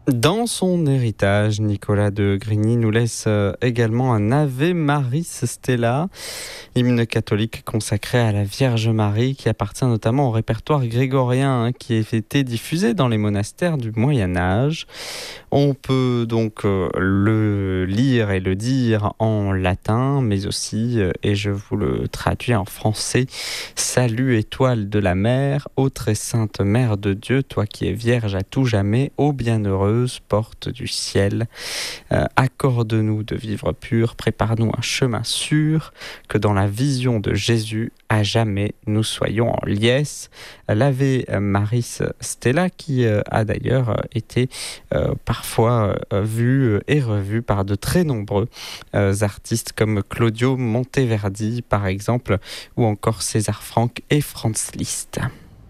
Dans son héritage, Nicolas de Grigny nous laisse également un Ave Maris Stella, hymne catholique consacré à la Vierge Marie qui appartient notamment au répertoire grégorien qui a été diffusé dans les monastères du Moyen-Âge. On peut donc le lire et le dire en latin, mais aussi, et je vous le traduis en français, « Salut étoile de la mer, ô très sainte Mère de Dieu, toi qui es vierge à tout jamais, ô bienheureuse porte du ciel. Accorde-nous de vivre pur, prépare-nous un chemin sûr, que dans la vision de Jésus, à jamais, nous soyons en liesse. » L'Ave Maris Stella qui a d'ailleurs été parfois vu et revu par de très nombreux artistes comme Claudio Monteverdi par exemple, ou encore César Franck et Franz Liszt.